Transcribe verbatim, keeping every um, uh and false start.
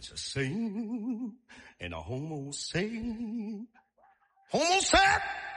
It's a sing and a homo sing. Homo said.